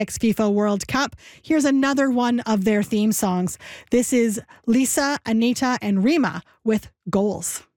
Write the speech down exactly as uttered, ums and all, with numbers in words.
FIFA World Cup. Here's another one of their theme songs. This is Lisa, Anita, and Rima with Goals.